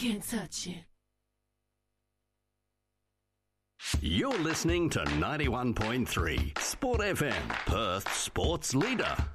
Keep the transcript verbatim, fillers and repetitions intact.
can't touch it. You're listening to ninety-one point three Sport F M, Perth's sports leader.